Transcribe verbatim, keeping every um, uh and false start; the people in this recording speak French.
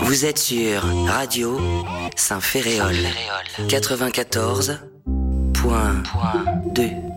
Vous êtes sur Radio Saint-Ferréol quatre-vingt-quatorze point deux.